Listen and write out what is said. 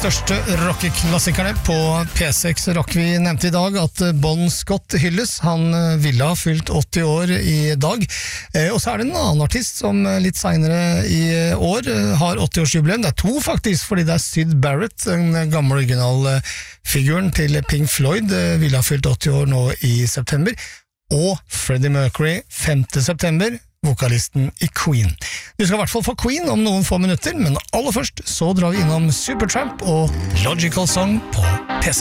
største rockeklassikerne på P6 Rock. Vi nevnte i dag at Bon Scott hylles. Han ville ha fylt 80 år i dag. Og så det en annen artist som litt senere i år har 80-årsjubileum. Det 2 faktisk, fordi det Syd Barrett, den gamle originalfiguren til Pink Floyd, ville ha fylt 80 år nå i september. Og Freddie Mercury 5. september, vokalisten i Queen. Du skal I hvert fall få Queen om noen få minutter, men aller først så drar vi innom Supertramp og Logical Song på P6.